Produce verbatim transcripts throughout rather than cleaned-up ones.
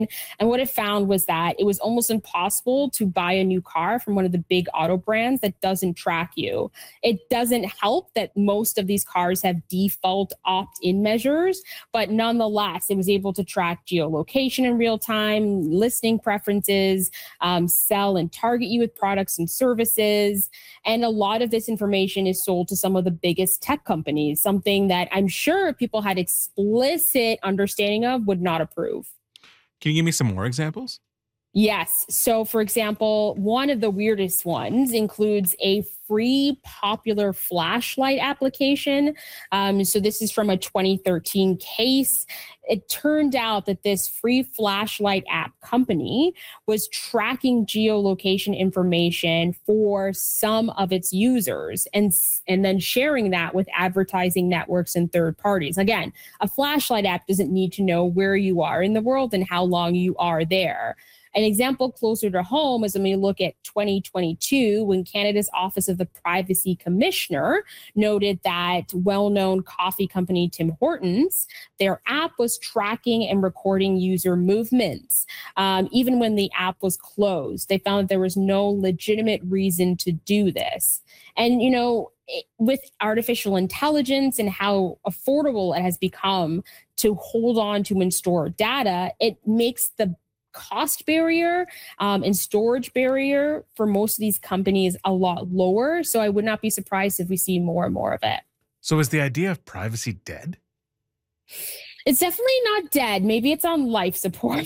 And what it found was that it was almost impossible to buy a new car from one of the big auto brands that doesn't track you. It doesn't help that most of these cars have default opt in measures, but nonetheless, it was able to track geolocation in real time, listing preferences, um, sell and target you with products and services. And a lot of this information is sold to some of the biggest tech companies, something that I'm sure if people had explicit understanding of would not approve. Can you give me some more examples? Yes. So, for example, one of the weirdest ones includes a free popular flashlight application. Um, so, this is from a twenty thirteen case. It turned out that this free flashlight app company was tracking geolocation information for some of its users and, and then sharing that with advertising networks and third parties. Again, a flashlight app doesn't need to know where you are in the world and how long you are there. An example closer to home is when we look at twenty twenty-two, when Canada's Office of the Privacy Commissioner noted that well-known coffee company Tim Hortons, their app was tracking and recording user movements. Um, even when the app was closed, they found that there was no legitimate reason to do this. And, you know, with artificial intelligence and how affordable it has become to hold on to and store data, it makes the cost barrier um, and storage barrier for most of these companies a lot lower. So I would not be surprised if we see more and more of it. So is the idea of privacy dead? It's definitely not dead. Maybe it's on life support.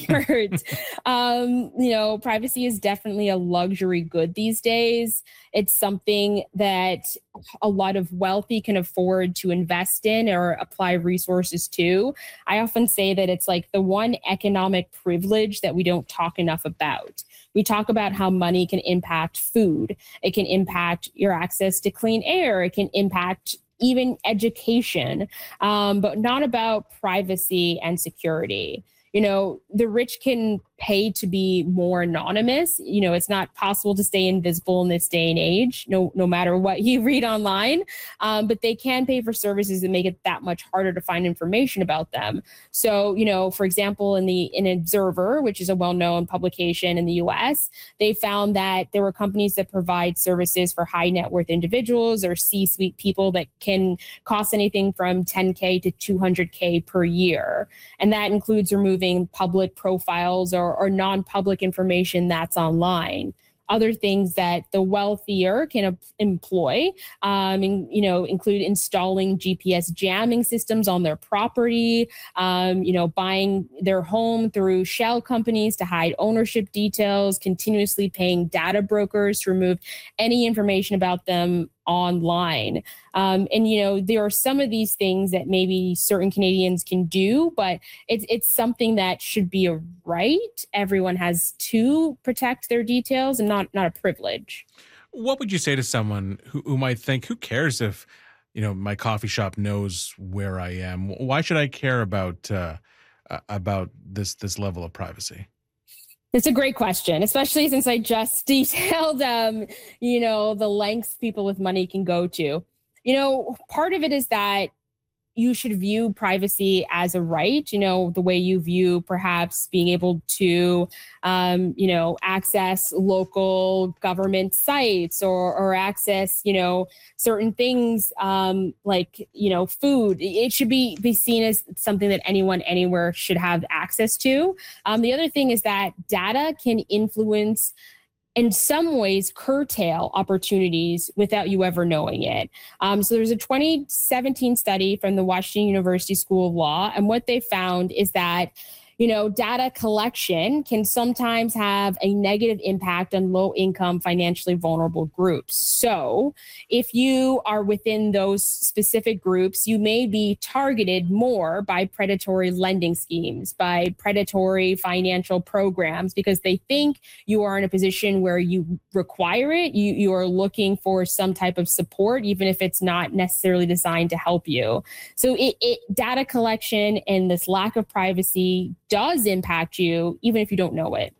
um, you know, privacy is definitely a luxury good these days. It's something that a lot of wealthy can afford to invest in or apply resources to. I often say that it's like the one economic privilege that we don't talk enough about. We talk about how money can impact food. It can impact your access to clean air. It can impact even education, um, but not about privacy and security. You know, the rich can pay to be more anonymous. You know, it's not possible to stay invisible in this day and age, no, no matter what you read online. Um, but they can pay for services that make it that much harder to find information about them. So, you know, for example, in the in Observer, which is a well-known publication in the U S, they found that there were companies that provide services for high net worth individuals or C-suite people that can cost anything from ten K to two hundred K per year. And that includes removing public profiles or or, or non-public information that's online. Other things that the wealthier can employ, um, and, you know, include installing G P S jamming systems on their property, um, you know, buying their home through shell companies to hide ownership details, continuously paying data brokers to remove any information about them online. Um, and, you know, there are some of these things that maybe certain Canadians can do, but it's it's something that should be a right. Everyone has to protect their details and not not a privilege. What would you say to someone who, who might think, who cares if, you know, my coffee shop knows where I am? Why should I care about uh, uh, about this this level of privacy? It's a great question, especially since I just detailed, um, you know, the lengths people with money can go to. You know, part of it is that you should view privacy as a right, you know, the way you view perhaps being able to, um, you know, access local government sites or, or access, you know, certain things um, like, you know, food. It should be, be seen as something that anyone anywhere should have access to. Um, the other thing is that data can influence in some ways curtail opportunities without you ever knowing it. Um, so there's a twenty seventeen study from the Washington University School of Law, and what they found is that, you know, data collection can sometimes have a negative impact on low income, financially vulnerable groups. So if you are within those specific groups, you may be targeted more by predatory lending schemes, by predatory financial programs, because they think you are in a position where you require it. You, you are looking for some type of support, even if it's not necessarily designed to help you. So it, it data collection and this lack of privacy does impact you, even if you don't know it.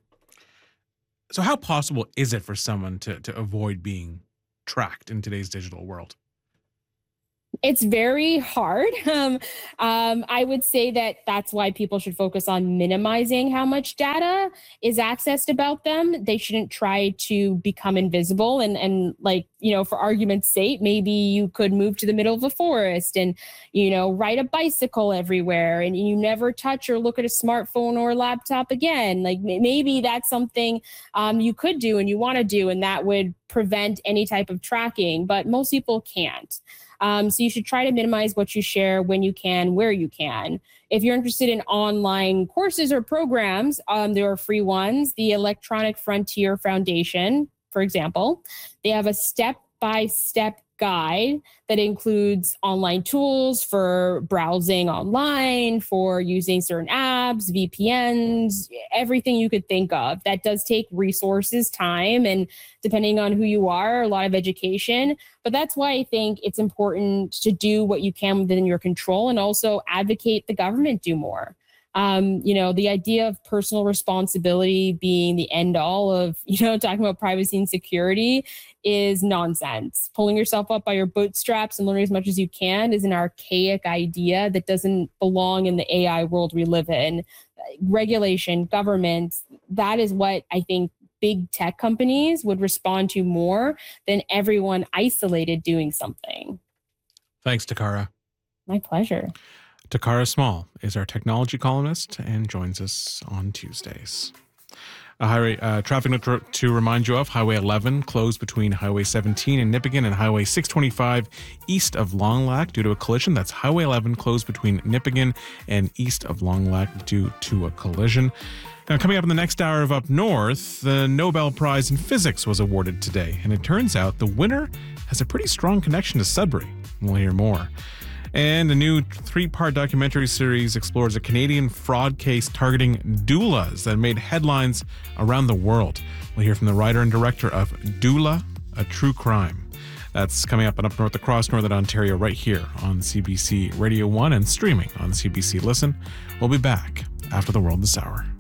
So how possible is it for someone to to avoid being tracked in today's digital world? It's very hard. Um, um, I would say that that's why people should focus on minimizing how much data is accessed about them. They shouldn't try to become invisible. And, and like, you know, for argument's sake, maybe you could move to the middle of a forest and, you know, ride a bicycle everywhere and you never touch or look at a smartphone or a laptop again. Like maybe that's something um, you could do and you want to do, and that would prevent any type of tracking, but most people can't. Um, so you should try to minimize what you share when you can, where you can. If you're interested in online courses or programs, um, there are free ones. The Electronic Frontier Foundation, for example, they have a step-by-step guide that includes online tools for browsing online, for using certain apps, V P Ns, everything you could think of. That does take resources, time, and depending on who you are, a lot of education. But that's why I think it's important to do what you can within your control and also advocate the government do more. Um, you know, the idea of personal responsibility being the end all of, you know, talking about privacy and security is nonsense. Pulling yourself up by your bootstraps and learning as much as you can is an archaic idea that doesn't belong in the A I world we live in. Regulation, government, that is what I think big tech companies would respond to more than everyone isolated doing something. Thanks, Takara. My pleasure. Takara Small is our technology columnist and joins us on Tuesdays. A highway uh, traffic note to remind you of: Highway eleven closed between Highway seventeen in Nipissing and Highway six twenty-five east of Long Lac due to a collision. That's Highway eleven closed between Nipissing and east of Long Lac due to a collision. Now, coming up in the next hour of Up North, the Nobel Prize in Physics was awarded today, and it turns out the winner has a pretty strong connection to Sudbury. We'll hear more. And a new three-part documentary series explores a Canadian fraud case targeting doulas that made headlines around the world. We'll hear from the writer and director of Doula, A True Crime. That's coming up and Up North across Northern Ontario right here on C B C Radio one and streaming on C B C Listen. We'll be back after the world this hour.